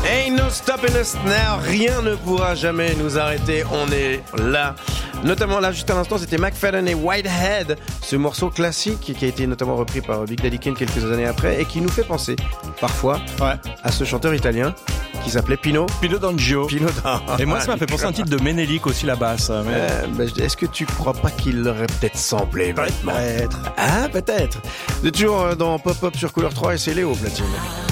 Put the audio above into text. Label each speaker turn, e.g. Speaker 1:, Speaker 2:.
Speaker 1: Ain't no stopping us now. Rien ne pourra jamais nous arrêter. On est là. Notamment là, juste à l'instant, c'était McFadden et Whitehead. Ce morceau classique qui a été notamment repris par Big Daddy Kane quelques années après et qui nous fait penser parfois à ce chanteur italien qui s'appelait Pino D'Angio.
Speaker 2: Et moi, ça m'a fait penser à un titre de Menelik aussi, la basse.
Speaker 1: Est-ce que tu crois pas qu'il l'aurait peut-être samplé maintenant?
Speaker 2: Peut-être.
Speaker 1: Ah, peut-être. Vous êtes toujours dans Pop-Up sur Couleur 3 et c'est Léo Platine.